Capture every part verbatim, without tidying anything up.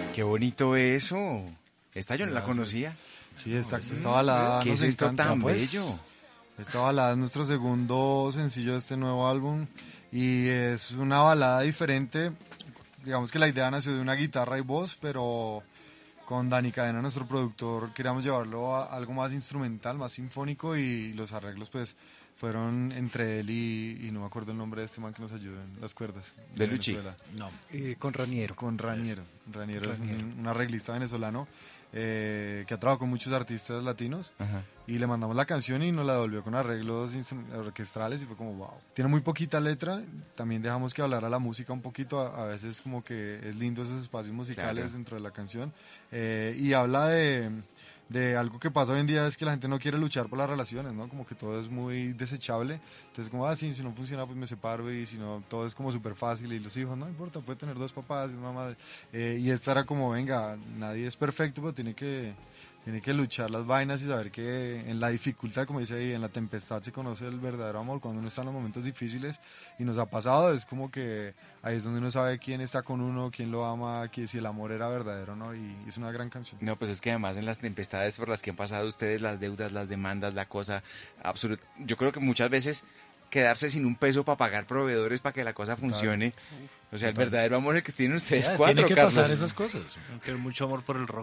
Qué bonito eso. Esta yo no la Gracias. conocía. Sí, esta, esta balada ¿Qué nos es esto encanta, tan pues. bello? Esta balada es nuestro segundo sencillo de este nuevo álbum y es una balada diferente. Digamos que la idea nació de una guitarra y voz, pero con Dani Cadena, nuestro productor, queríamos llevarlo a algo más instrumental, más sinfónico, y los arreglos pues fueron entre él y, y no me acuerdo el nombre de este man que nos ayuda en las cuerdas. De Luchi. Venezuela. No, eh, con Raniero. Con Raniero. Raniero es Raniero. un, un arreglista venezolano eh, que ha trabajado con muchos artistas latinos. Ajá. Y le mandamos la canción y nos la devolvió con arreglos instru- orquestrales y fue como wow. Tiene muy poquita letra, también dejamos que hablara la música un poquito, a, a veces como que es lindo esos espacios musicales Claro. dentro de la canción. Eh, y habla de, de algo que pasa hoy en día, es que la gente no quiere luchar por las relaciones, ¿no? Como que todo es muy desechable. Entonces como, ah, sí, si no funciona pues me separo, y si no, todo es como súper fácil, y los hijos, no importa, puede tener dos papás y una mamá. Eh, y esta era como, venga, nadie es perfecto, pero tiene que... Tiene que luchar las vainas y saber que en la dificultad, como dice ahí, en la tempestad se conoce el verdadero amor. Cuando uno está en los momentos difíciles, y nos ha pasado, es como que ahí es donde uno sabe quién está con uno, quién lo ama, que si el amor era verdadero, ¿no? Y es una gran canción. No, pues es que además en las tempestades por las que han pasado ustedes, las deudas, las demandas, la cosa absoluta. Yo creo que muchas veces quedarse sin un peso para pagar proveedores para que la cosa funcione. O sea, el verdadero amor es el que tienen ustedes Ya, cuatro, tiene que Carlos. pasar esas cosas. Aunque mucho amor por el rock.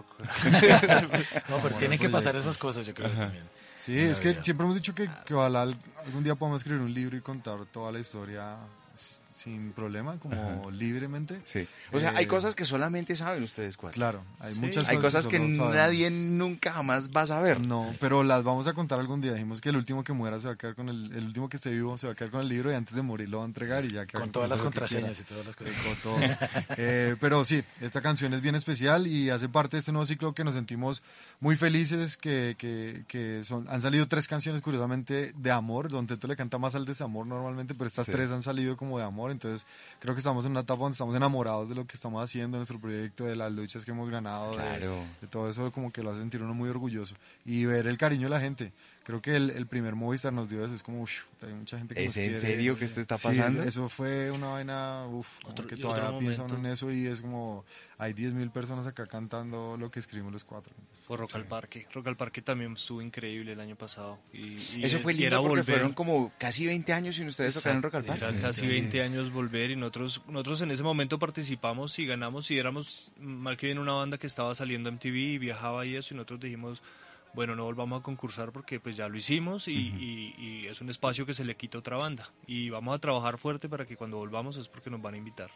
No, pero tiene que pasar esas cosas, yo creo que también. Sí, es que siempre hemos dicho que, que ojalá al- algún día podamos escribir un libro y contar toda la historia s- sin problema, como libremente. Sí. O sea, hay Eh, cosas que solamente saben ustedes cuatro. Claro, hay Sí. muchas Hay cosas que solo sabemos. nadie nunca jamás va a saber. No, pero las vamos a contar algún día. Dijimos que el último que muera se va a quedar con el, el último que esté vivo se va a quedar con el libro, y antes de morir lo va a entregar y ya que Con hagan todas las eso lo que contraseñas quieran. y todas las cosas. Con todo. Eh, pero sí, esta canción es bien especial y hace parte de este nuevo ciclo que nos sentimos muy felices, que, que, que son, han salido tres canciones curiosamente de amor. Don Teto le canta más al desamor normalmente, pero estas Sí. tres han salido como de amor. Entonces creo que estamos en una etapa donde estamos enamorados de lo que estamos haciendo, de nuestro proyecto, de las luchas que hemos ganado, de- Claro. de, todo eso, como que lo hace sentir uno muy orgulloso. Y ver el cariño de la gente. Creo que el, el primer Movistar nos dio eso, es como, uff, hay mucha gente que ¿Es nos en quiere. serio que esto está Sí, pasando? eso fue una vaina, uff, Otro- que y todavía otro piensa uno en momento. eso, y es como, hay diez mil personas acá cantando lo que escribimos los cuatro. Por Rock al Parque. Rock al Parque también estuvo increíble el año pasado. Y, y Eso es- fue y lindo era porque volver. fueron como casi veinte años sin ustedes tocar en Rock al Parque. Era casi veinte años volver, y nosotros nosotros en ese momento participamos y ganamos, y éramos mal que bien una banda que estaba saliendo en M T V y viajaba y eso, y nosotros dijimos, bueno, no volvamos a concursar porque pues ya lo hicimos, y, y- y es un espacio que se le quita a otra banda, y vamos a trabajar fuerte para que cuando volvamos es porque nos van a invitar.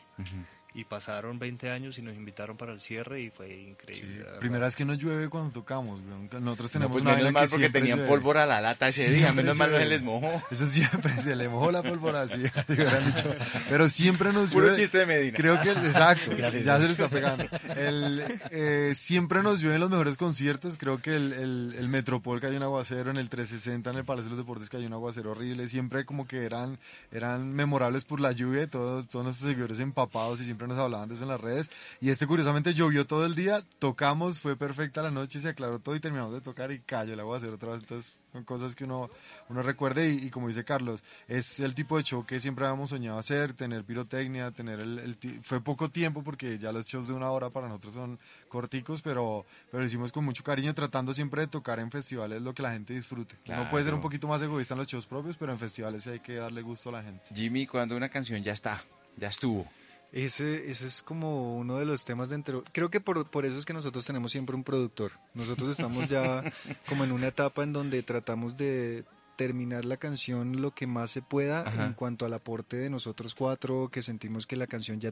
Y pasaron veinte años y nos invitaron para el cierre y fue increíble. la verdad. Primera vez que no llueve cuando tocamos, weón. Nosotros No, tenemos pues una menos vaina mal que porque siempre tenían llueve. pólvora a la lata ese día, Siempre menos mal no se llueve. les mojó. Eso siempre, se le mojó la pólvora, así, así hubieran dicho. Pero siempre nos Puro llueve. chiste de Medina. Creo que, exacto, Gracias. ya se le está pegando. El, eh, siempre nos llueve en los mejores conciertos. Creo que el, el, el Metropol cayó un aguacero, en el trescientos sesenta, en el Palacio de los Deportes cayó un aguacero horrible. Siempre como que eran, eran memorables por la lluvia, todos, todos nuestros seguidores empapados, y siempre nos hablaban de eso en las redes. Y este curiosamente llovió todo el día, tocamos, fue perfecta la noche, se aclaró todo y terminamos de tocar y cayó el aguacero otra vez. Entonces son cosas que uno, uno recuerde, y, y como dice Carlos, es el tipo de show que siempre habíamos soñado hacer, tener pirotecnia, tener el, el ti- fue poco tiempo porque ya los shows de una hora para nosotros son corticos, pero, pero lo hicimos con mucho cariño, tratando siempre de tocar en festivales lo que la gente disfrute. Uno puede ser Claro. un poquito más egoísta en los shows propios, pero en festivales sí hay que darle gusto a la gente. Jimmy, cuando una canción ya está, ya estuvo. Ese, ese es como uno de los temas dentro. Creo que por, por eso es que nosotros tenemos siempre un productor. Nosotros estamos ya como en una etapa en donde tratamos de terminar la canción lo que más se pueda Ajá. en cuanto al aporte de nosotros cuatro, que sentimos que la canción ya